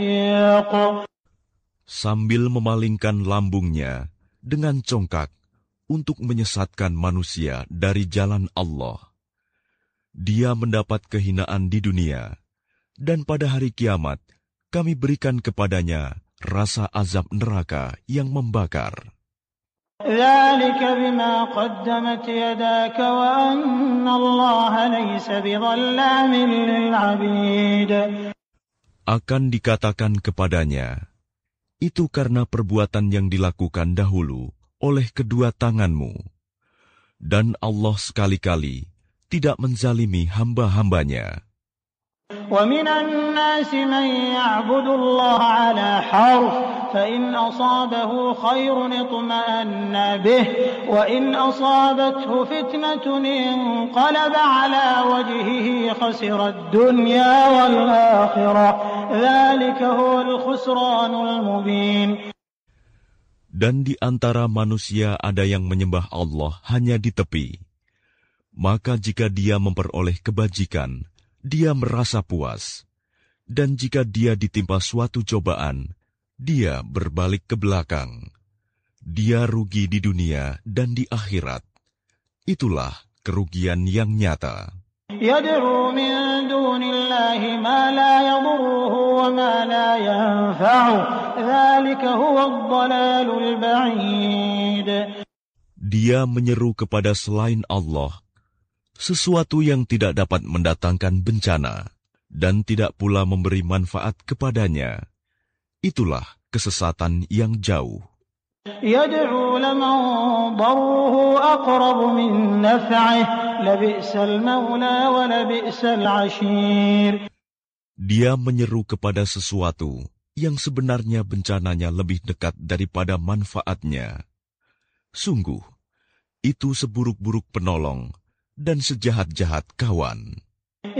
Sambil memalingkan lambungnya dengan congkak untuk menyesatkan manusia dari jalan Allah. Dia mendapat kehinaan di dunia, dan pada hari kiamat kami berikan kepadanya rasa azab neraka yang membakar. ذلك بما قدمت يداك وأن الله ليس بظلام للعبيد. Akan dikatakan kepadanya, itu karena perbuatan yang dilakukan dahulu oleh kedua tanganmu. Dan Allah sekali-kali tidak menzalimi hamba-hambanya. وَمِنَ النَّاسِ مَن يَعْبُدُ اللَّهَ عَلَى حَرْفٍ فَإِنْ أَصَابَهُ خَيْرٌ اطْمَأَنَّ بِهِ وَإِنْ أَصَابَتْهُ فِتْنَةٌ انقَلَبَ عَلَى وَجْهِهِ خَسِرَ الدُّنْيَا وَالْآخِرَةَ ذَلِكَ هُوَ الْخُسْرَانُ الْمُبِينُ. Dan di antara manusia ada yang menyembah Allah hanya di tepi. Maka jika dia memperoleh kebajikan, dia merasa puas. Dan jika dia ditimpa suatu cobaan, dia berbalik ke belakang. Dia rugi di dunia dan di akhirat. Itulah kerugian yang nyata. يَدْعُو مِن دُونِ اللَّهِ مَا لَا يَضُرُّهُ وَمَا لَا يَنفَعُهُ ذَلِكَ هُوَ الضَّلَالُ الْبَعِيدُ. Dia menyeru kepada selain Allah sesuatu yang tidak dapat mendatangkan bencana dan tidak pula memberi manfaat kepadanya. Itulah kesesatan yang jauh. يَدْعُو لَمَن ضَرُّهُ أَقْرَبُ مِن نَّفْعِهِ لَبِئْسَ الْمَوْلَىٰ وَلَبِئْسَ الْعَشِيرُ. Dia menyeru kepada sesuatu yang sebenarnya bencananya lebih dekat daripada manfaatnya. Sungguh, itu seburuk-buruk penolong dan sejahat-jahat kawan.